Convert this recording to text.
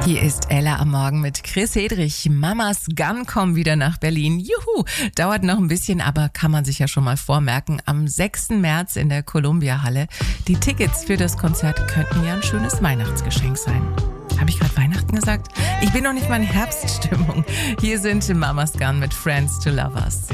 Hier ist Ella am Morgen mit Chris Hedrich. Mamas Gun kommen wieder nach Berlin. Juhu! Dauert noch ein bisschen, aber kann man sich ja schon mal vormerken. Am 6. März in der Columbia-Halle. Die Tickets für das Konzert könnten ja ein schönes Weihnachtsgeschenk sein. Habe ich gerade Weihnachten gesagt? Ich bin noch nicht mal in Herbststimmung. Hier sind Mamas Gun mit Friends to Lovers.